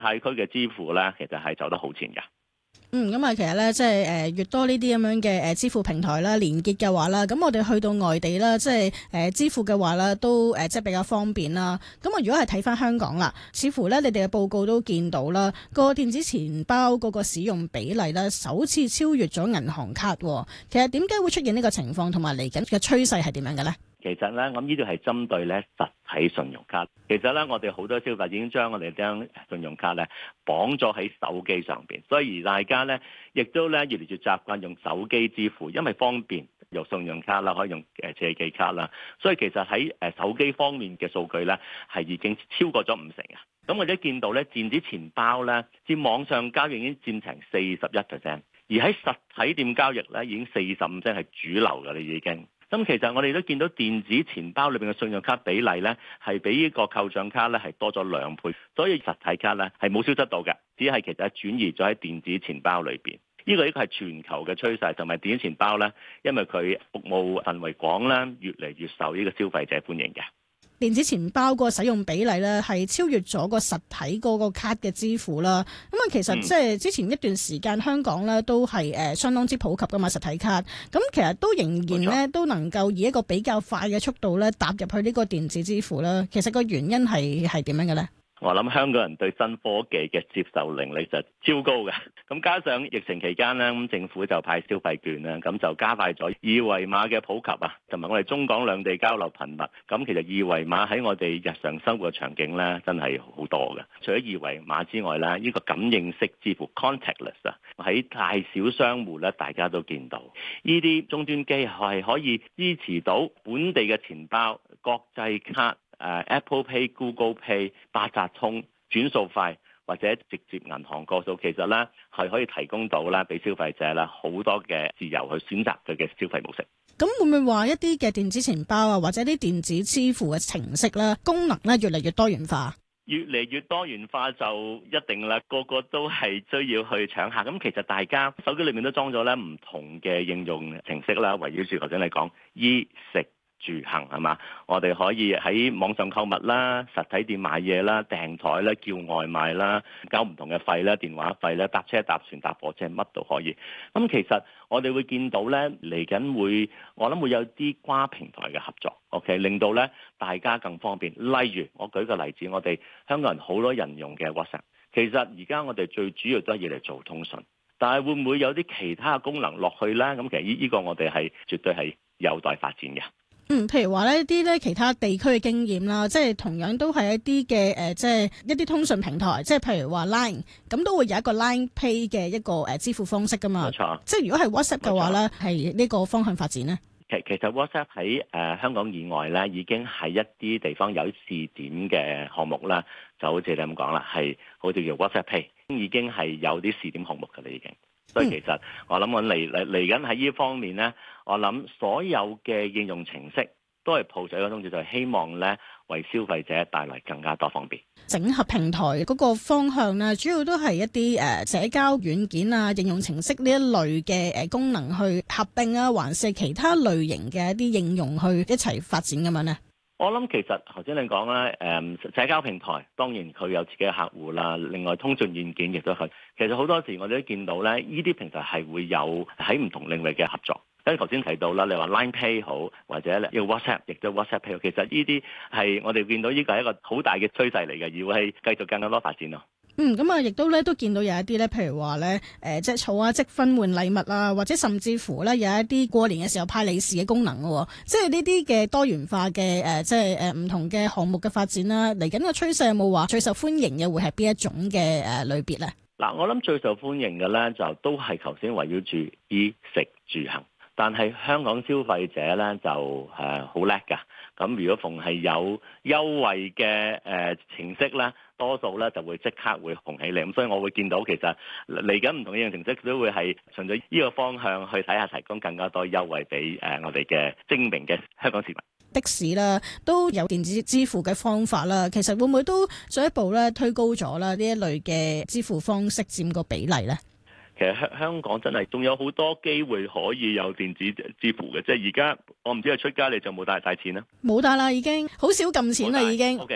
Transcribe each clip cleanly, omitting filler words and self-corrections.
態區嘅支付咧，其實係走得好前㗎。 咁啊，其實咧，即係越多呢啲咁樣嘅支付平台啦，連結嘅話啦，咁我哋去到外地啦，即係支付嘅話啦，都即係比較方便啦。咁啊，如果係睇翻香港啦，似乎咧你哋嘅報告都見到啦，個電子錢包嗰個使用比例咧，首次超越咗銀行卡。其實點解會出現呢個情況，同埋嚟緊嘅趨勢係點樣嘅咧？ 其實咧，咁呢度係針對咧實體信用卡。其實咧，我哋好多消費者已經將我哋將信用卡咧綁咗喺手機上邊，所以而大家咧亦都咧越嚟越習慣用手機支付，因為方便，用信用卡啦，可以用借記卡啦。所以其實喺手機方面嘅數據咧係已經超過咗50啊。咁我哋見到咧電子錢包咧佔網上交易已經佔成41%，而喺實體店交易咧已經45%係主流㗎啦已經。咁其實我哋都見到電子錢包裏邊嘅信用卡比例咧，係比呢個扣帳卡咧係多咗2倍，所以實體卡咧係冇消失到嘅，只係其實轉移咗喺電子錢包裏邊。呢個係全球嘅趨勢，同埋電子錢包咧，因為佢服務範圍廣啦，越嚟越受呢個消費者歡迎嘅。 電子錢包個使用比例咧係超越咗個實體嗰個卡嘅支付啦。咁啊，其實即係之前一段時間香港咧都係相當之普及噶嘛實體卡。咁其實都仍然咧都能夠以一個比較快嘅速度咧踏入去呢個電子支付啦。其實個原因係點樣嘅咧？ 我諗香港人對新科技嘅接受能力就超高嘅，咁加上疫情期間咧，咁政府就派消費券啦，咁就加快咗二維碼嘅普及啊，同埋我哋中港兩地交流頻密，咁其實二維碼喺我哋日常生活嘅場景咧，真係好多嘅。除咗二維碼之外咧，呢個感應式支付 contactless 啊，喺大小商戶咧，大家都見到呢啲終端機係可以支持到本地嘅錢包、國際卡。Apple Pay、Google Pay、八達通、轉數快或者直接銀行過數，其實咧係可以提供到咧俾消費者啦好多嘅自由去選擇佢嘅消費模式。 咁會唔會話一啲嘅電子錢包啊，或者啲電子支付嘅程式啦，功能咧越嚟越多元化？ 越嚟越多元化就一定啦，個個都係需要去搶客。咁其實大家手機裏面都裝咗咧唔同嘅應用程式啦，圍繞住頭先你講衣食住行係嘛？我哋可以喺網上購物啦、實體店買嘢啦、訂台啦、叫外賣啦、交唔同嘅費啦、電話費啦、搭車搭船搭火車乜都可以。咁其實我哋會見到咧嚟緊會，我諗會有啲跨平台嘅合作 ，OK， 令到咧大家更方便。例如我舉個例子，我哋香港人好多人用嘅 WhatsApp， 其實而家我哋最主要都係要嚟做通訊，但係會唔會有啲其他嘅功能落去咧？咁其實呢個我哋係絕對係有待發展嘅。 譬如話呢啲咧其他地區嘅經驗啦，即係同樣都係一啲嘅即係一啲通訊平台，即係譬如話 Line， 咁都會有一個 Line Pay 嘅一個支付方式噶嘛。冇錯。即係如果係 WhatsApp 嘅話咧，係呢個方向發展咧。 其實 WhatsApp 喺香港以外咧，已經係一啲地方有試點嘅項目啦，就好似你咁講啦，係好似叫 WhatsApp Pay， 已經係有啲試點項目㗎啦已經。所以其實我諗我嚟緊喺呢方面咧，我諗所有嘅應用程式都係抱著一個宗旨，就係希望咧為消費者帶來更加多方便。 整合平台嗰個方向咧，主要都係一啲社交軟件啊、應用程式呢一類嘅功能去合併啊，還是其他類型嘅一啲應用去一齊發展咁樣咧？ 我諗其實頭先你講咧，社交平台當然佢有自己嘅客戶啦，另外通訊軟件亦都係。其實好多時我哋都見到咧，呢啲平台係會有喺唔同領域嘅合作。跟住頭先提到啦，你話 Line Pay 好，或者呢個 WhatsApp 亦都 WhatsApp Pay， 其實呢啲係我哋見到呢個係一個好大嘅趨勢嚟嘅，而會係繼續更加多發展咯。 咁啊，亦都咧都見到有一啲咧，譬如話咧，即係儲下積分換禮物啊，或者甚至乎咧有一啲過年嘅時候派利是嘅功能嘅，即係呢啲嘅多元化嘅即係唔同嘅項目嘅發展啦。嚟緊嘅趨勢有冇話最受歡迎嘅會係邊一種嘅類別咧？嗱， 我諗最受歡迎嘅咧就都係頭先圍繞住衣食住行，但係香港消費者咧就好叻㗎。咁如果逢係有優惠嘅程式咧，多數咧就會即刻會紅起嚟。咁所以我會見到其實嚟緊唔同嘅應用程式都會係循咗呢個方向去睇下，提供更加多優惠俾我哋嘅精明嘅香港市民。 的士啦都有電子支付嘅方法啦，其實會唔會都進一步咧推高咗啦呢一類嘅支付方式佔個比例咧？ 其實香港真係仲有好多機會可以有電子支付嘅，即係而家我唔知係出街你就冇帶錢啦， 冇帶啦，已經好少撳錢啦，已經。 OK，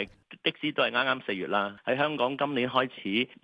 的士都係啱啱4月啦。喺香港今年開始